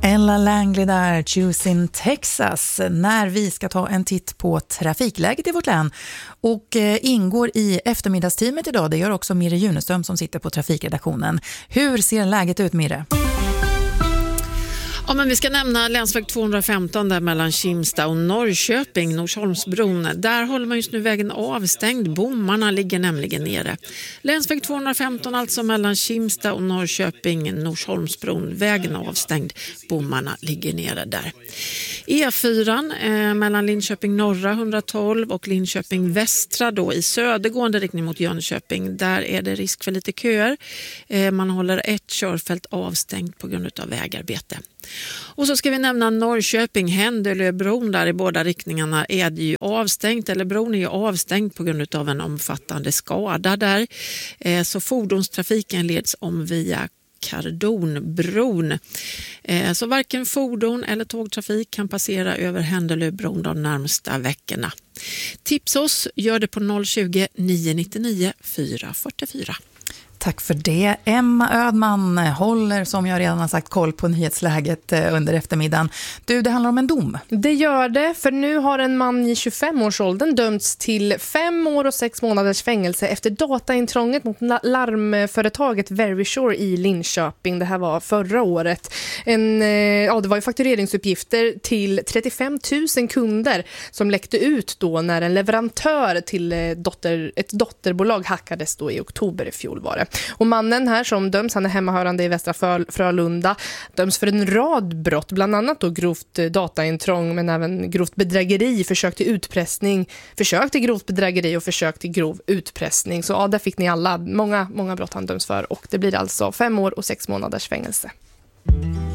Ella Langley där, Choosing Texas, när vi ska ta en titt på trafikläget i vårt län och ingår i eftermiddagsteamet idag. Det gör också Mirre Juneström som sitter på trafikredaktionen. Hur ser läget ut, Mirre? Ja, men vi ska nämna länsväg 215 där mellan Kimstad och Norrköping, Norsholmsbron. Där håller man just nu vägen avstängd. Bommarna ligger nämligen nere. Länsväg 215 alltså mellan Kimstad och Norrköping, Norsholmsbron. Vägen avstängd. Bommarna ligger nere där. E4 mellan Linköping norra 112 och Linköping västra då i södergående riktning mot Jönköping. Där är det risk för lite köer. Man håller ett körfält avstängt på grund av vägarbete. Och så ska vi nämna Norrköping, Händelöbron, där i båda riktningarna är det ju avstängt, eller bron är ju avstängd på grund av en omfattande skada där. Så fordonstrafiken leds om via Kardonbron. Så varken fordon eller tågtrafik kan passera över Händelöbron de närmsta veckorna. Tips oss, gör det på 020 999 444. Tack för det. Emma Ödman håller, som jag redan har sagt, koll på nyhetsläget under eftermiddagen. Du, det handlar om en dom. Det gör det, för nu har en man i 25-årsåldern dömts till 5 år och 6 månaders fängelse efter dataintrånget mot larmföretaget Verisure i Linköping. Det här var förra året. Det var ju faktureringsuppgifter till 35 000 kunder som läckte ut då när en leverantör till ett dotterbolag hackades då i oktober i fjol var det. Och mannen här som döms, han är hemmahörande i Västra Frölunda, döms för en rad brott, bland annat då grovt dataintrång men även grovt bedrägeri, försök till utpressning, försök till grovt bedrägeri och försök till grov utpressning. Så ja, där fick ni alla, många brott han döms för, och det blir alltså 5 år och 6 månaders fängelse.